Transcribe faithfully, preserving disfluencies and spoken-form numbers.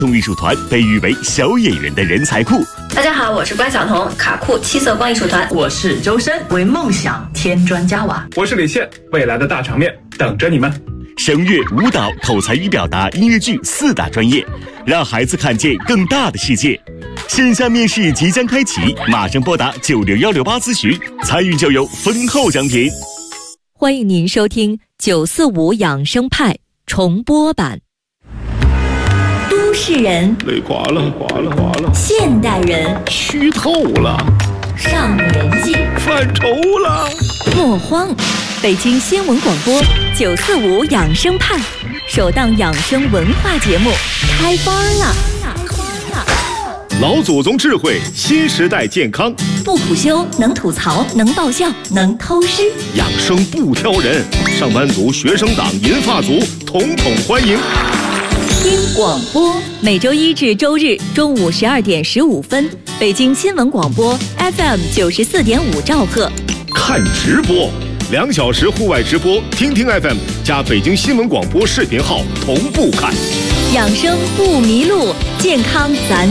童艺术团被誉为小演员的人才库。 大家好，我是关晓彤，卡库七色光艺术团。 我是周深，为梦想添砖加瓦。 我是李现，未来的大场面等着你们。 声乐、舞蹈、口才与表达、音乐剧四大专业，让孩子看见更大的世界。线下面试即将开启，马上拨打九六幺六八咨询，参与就有丰厚奖品。 欢迎您收听九四五养生派重播版。都市人累垮了，垮了，垮了； 现代人虚透了， 上年纪犯愁了。 莫慌，北京新闻广播九四五养生派首档养生文化节目开班了。 老祖宗智慧，新时代健康， 不苦修，能吐槽，能爆笑，能偷师， 养生不挑人，上班族、学生党、银发族统统欢迎。 听广播，每周一至周日中午十二点十五分，北京新闻广播 F M 九十四点五兆赫。 看直播，两小时户外直播，听听 F M 加北京新闻广播视频号同步看。 养生不迷路，健康咱